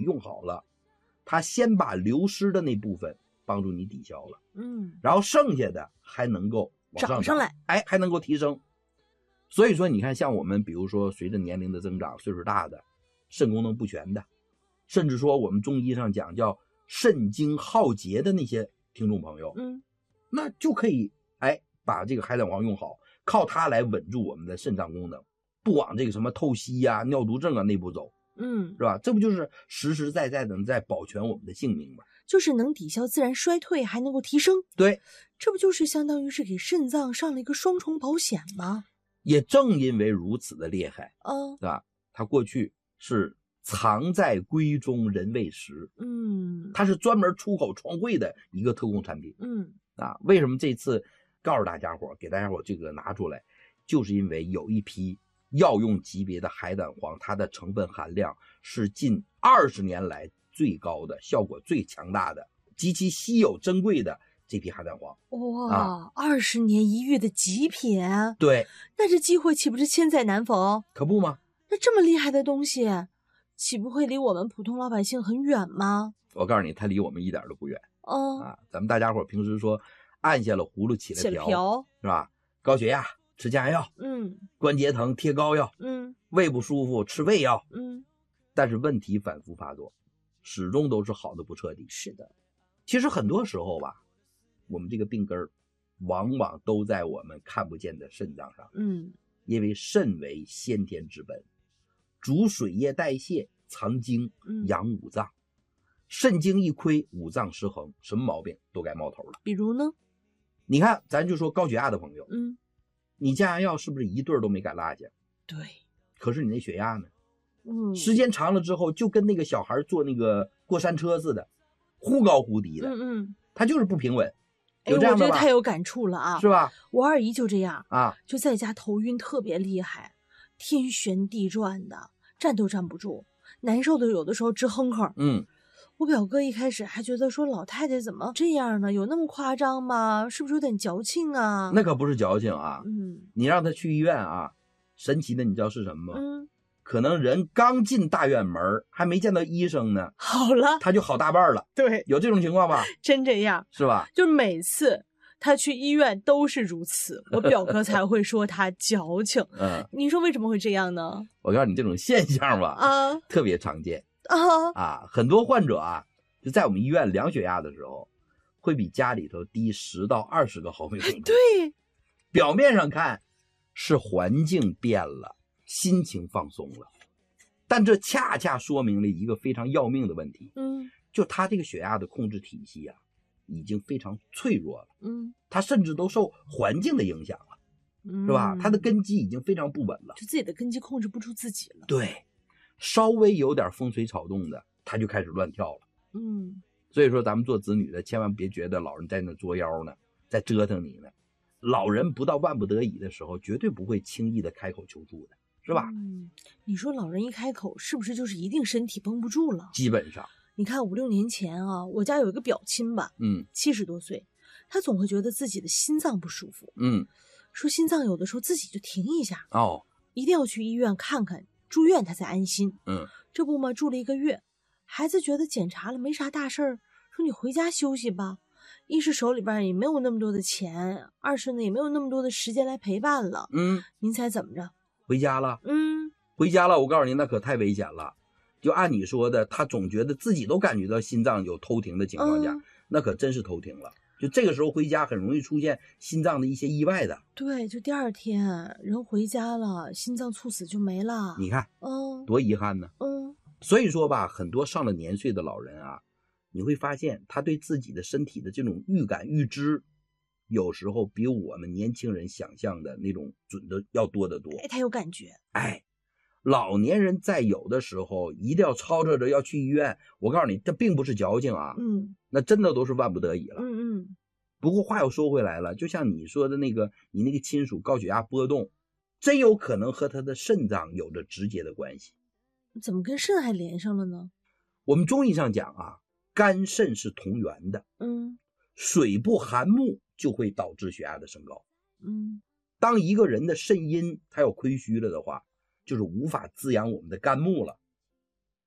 用好了，它先把流失的那部分帮助你抵消了，然后剩下的还能够往上涨来， 哎，还能够提升。所以说你看，像我们比如说随着年龄的增长，岁数大的，肾功能不全的，甚至说我们中医上讲叫肾精耗竭的那些听众朋友，那就可以把这个海胆黄用好，靠它来稳住我们的肾脏功能，不往这个什么透析啊、尿毒症啊那步走，是吧？这不就是实实在在的在保全我们的性命吗？ 就是能抵消自然衰退，还能够提升。 对， 这不就是相当于是给肾脏上了一个双重保险吗？ 也正因为如此的厉害，对吧？它过去是藏在闺中人未识，它是专门出口创汇的一个特供产品，为什么这次告诉大家伙，给大家伙这个拿出来，就是因为有一批药用级别的海胆黄，它的成分含量是近20年来最高的，效果最强大的，极其稀有珍贵的这批海胆黄。 哇，20年一遇的极品。 对， 那这机会岂不是千载难逢？ 可不吗？ 那这么厉害的东西，岂不会离我们普通老百姓很远吗？ 我告诉你，它离我们一点都不远。咱们大家伙平时说按下了葫芦起了瓢，是吧？高血压吃降压药，关节疼贴膏药，胃不舒服吃胃药，但是问题反复发作，始终都是好的不彻底。 是的， 其实很多时候吧，我们这个病根儿往往都在我们看不见的肾脏上，因为肾为先天之本，主水液代谢，藏精，养五脏。肾精一亏，五脏失衡，什么毛病都该冒头了。 比如呢？ 你看，咱就说高血压的朋友，你降压药是不是一对都没敢落下？ 对。 可是你那血压呢？时间长了之后，就跟那个小孩坐那个过山车似的，忽高忽低的，他就是不平稳。有这样的吧？ 我觉得太有感触了啊， 是吧？ 我二姨就这样啊， 就在家头晕特别厉害，天旋地转的，站都站不住，难受的有的时候直哼哼。我表哥一开始还觉得说老太太怎么这样呢？有那么夸张吗？是不是有点矫情啊？ 那可不是矫情啊，你让他去医院啊，神奇的你知道是什么吗？可能人刚进大院门还没见到医生呢， 好了， 他就好大半了。 对， 有这种情况吧？ 真这样， 是吧？ 就每次他去医院都是如此，我表哥才会说他矫情。你说为什么会这样呢？ 我告诉你，这种现象吧，特别常见。很多患者啊，就在我们医院量血压的时候，会比家里头低10到20个毫米汞。 对， 表面上看是环境变了，心情放松了，但这恰恰说明了一个非常要命的问题。就他这个血压的控制体系啊，已经非常脆弱了。他甚至都受环境的影响了，是吧？他的根基已经非常不稳了， 就自己的根基控制不住自己了。 对。稍微有点风吹草动的，他就开始乱跳了。所以说咱们做子女的千万别觉得老人在那作妖呢，在折腾你呢。老人不到万不得已的时候，绝对不会轻易的开口求助的，是吧？ 你说老人一开口，是不是就是一定身体绷不住了？ 基本上， 你看5、6年前啊，我家有一个表亲吧，70多岁，他总会觉得自己的心脏不舒服，说心脏有的时候自己就停一下，一定要去医院看看。住院他才安心。这不嘛，住了1个月，孩子觉得检查了没啥大事儿，说你回家休息吧。一是手里边也没有那么多的钱，二是呢也没有那么多的时间来陪伴了。您猜怎么着？ 回家了。回家了。我告诉您，那可太危险了。就按你说的，他总觉得自己都感觉到心脏有偷停的情况下，那可真是偷停了。就这个时候回家很容易出现心脏的一些意外的。 对，就第2天人回家了，心脏猝死就没了。 你看，多遗憾呢。所以说吧，很多上了年岁的老人啊，你会发现他对自己的身体的这种预感预知，有时候比我们年轻人想象的那种准的要多得多。 他有感觉。 老年人在有的时候一定要吵吵着要去医院，我告诉你，这并不是矫情啊，那真的都是万不得已了。不过话又说回来了，就像你说的那个，你那个亲属高血压波动，真有可能和他的肾脏有着直接的关系。 怎么跟肾还连上了呢？ 我们中医上讲啊，肝肾是同源的，水不含木就会导致血压的升高。当一个人的肾阴它要亏虚了的话，就是无法滋养我们的肝木了。那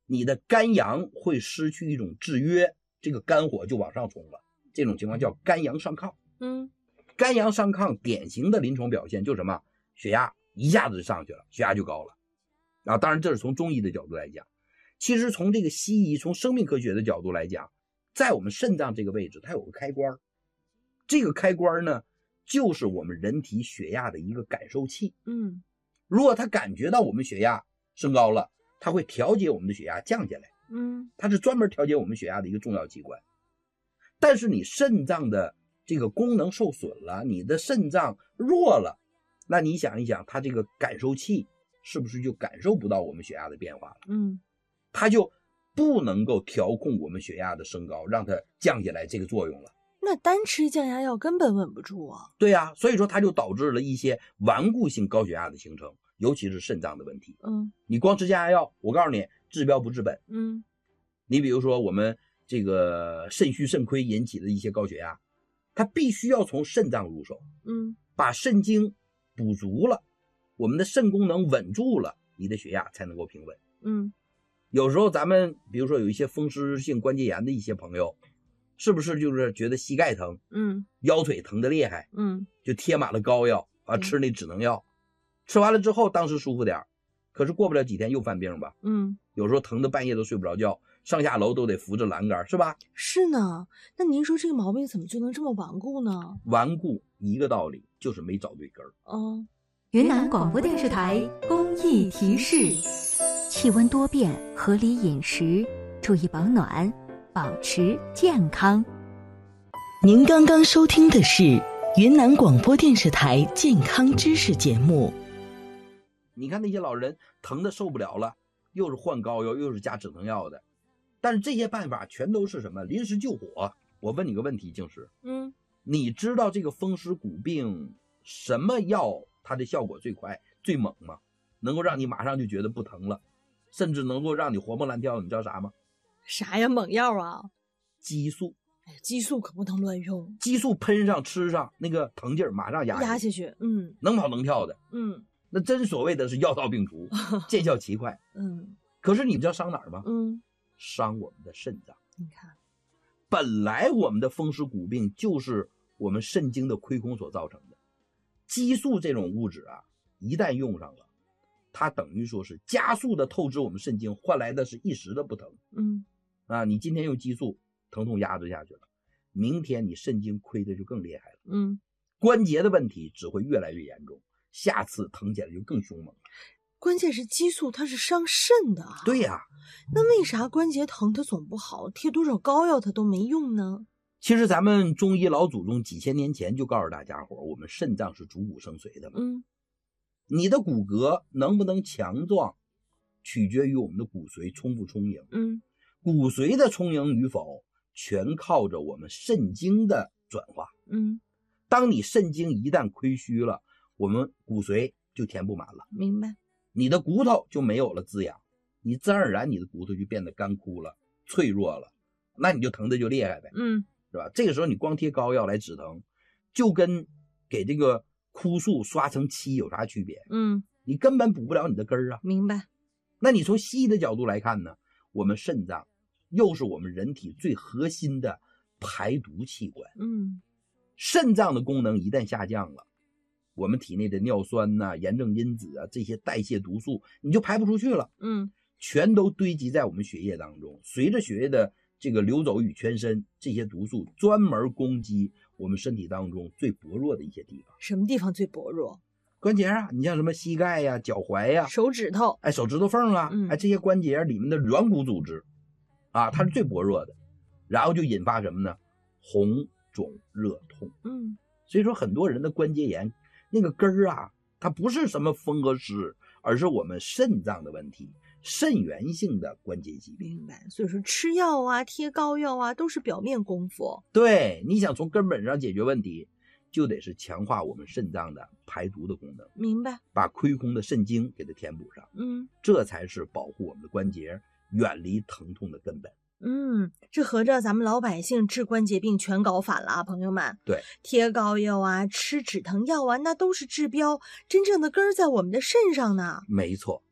你的肝阳会失去一种制约，这个肝火就往上冲了，这种情况叫肝阳上亢。肝阳上亢典型的临床表现就是什么？血压一下子就上去了，血压就高了。啊，当然这是从中医的角度来讲，其实从这个西医，从生命科学的角度来讲，在我们肾脏这个位置，它有个开关，这个开关呢，就是我们人体血压的一个感受器。如果它感觉到我们血压升高了，它会调节我们的血压降下来。它是专门调节我们血压的一个重要器官。但是你肾脏的这个功能受损了，你的肾脏弱了，那你想一想，它这个感受器是不是就感受不到我们血压的变化了？它就不能够调控我们血压的升高，让它降下来这个作用了。 那单吃降压药根本稳不住啊。 对啊，所以说它就导致了一些顽固性高血压的形成，尤其是肾脏的问题。你光吃降压药，我告诉你，治标不治本。你比如说我们这个肾虚肾亏引起的一些高血压，它必须要从肾脏入手。把肾精补足了，我们的肾功能稳住了，你的血压才能够平稳。有时候咱们比如说有一些风湿性关节炎的一些朋友，是不是就是觉得膝盖疼，腰腿疼得厉害，就贴满了膏药啊，吃那止疼药，吃完了之后当时舒服点，可是过不了几天又犯病吧。有时候疼得半夜都睡不着觉，上下楼都得扶着栏杆，是吧？ 是呢。那您说这个毛病怎么就能这么顽固呢？ 顽固一个道理，就是没找对根儿。 云南广播电视台公益提示：气温多变，合理饮食，注意保暖，保持健康。 您刚刚收听的是云南广播电视台健康知识节目。 你看那些老人疼得受不了了，又是换膏药，又是加止疼药的，但是这些办法全都是什么？临时救火。我问你个问题，静时，你知道这个风湿骨病什么药它的效果最快最猛吗？能够让你马上就觉得不疼了，甚至能够让你活蹦乱跳，你知道啥吗？ 啥呀？猛药啊？ 激素。 激素可不能乱用， 激素喷上吃上，那个疼劲儿马上压下去。能跑能跳的。那真所谓的是药到病除，见效奇快。可是你知道伤哪儿吗？伤我们的肾脏。 你看， 本来我们的风湿骨病就是我们肾精的亏空所造成的。激素这种物质啊，一旦用上了，它等于说是加速的透支我们肾精，换来的是一时的不疼。你今天用激素，疼痛压制下去了，明天你肾精亏的就更厉害了。关节的问题只会越来越严重，下次疼起来就更凶猛了。 关键是激素它是伤肾的啊。 对呀。 那为啥关节疼它总不好，贴多少膏药它都没用呢？ 其实咱们中医老祖宗几千年前就告诉大家伙，我们肾脏是主骨生髓的嘛。你的骨骼能不能强壮，取决于我们的骨髓充不充盈。骨髓的充盈与否，全靠着我们肾精的转化。当你肾精一旦亏虚了，我们骨髓就填不满了。 明白。 你的骨头就没有了滋养，你自然而然你的骨头就变得干枯了，脆弱了，那你就疼的就厉害呗。是吧？这个时候你光贴膏药来止疼，就跟给这个枯树刷成漆有啥区别？你根本补不了你的根儿啊。 明白。 那你从西医的角度来看呢，我们肾脏又是我们人体最核心的排毒器官。肾脏的功能一旦下降了，我们体内的尿酸呐、炎症因子啊，这些代谢毒素你就排不出去了。全都堆积在我们血液当中，随着血液的这个流走与全身，这些毒素专门攻击我们身体当中最薄弱的一些地方。 什么地方最薄弱？ 关节啊，你像什么膝盖呀、脚踝呀、 手指头， 手指头缝啊，这些关节里面的软骨组织啊，它是最薄弱的，然后就引发什么呢？红肿热痛。所以说很多人的关节炎那个根儿啊，它不是什么风和湿，而是我们肾脏的问题，肾源性的关节疾病。 明白。所以说吃药啊、贴膏药啊都是表面功夫。 对，你想从根本上解决问题，就得是强化我们肾脏的排毒的功能。 明白。 把亏空的肾精给它填补上。这才是保护我们的关节远离疼痛的根本。 这合着咱们老百姓治关节病全搞反了啊，朋友们。 对， 贴膏药啊，吃止疼药啊，那都是治标，真正的根儿在我们的肾上呢。 没错，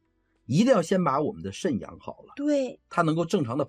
一定要先把我们的肾养好了， 对， 它能够正常的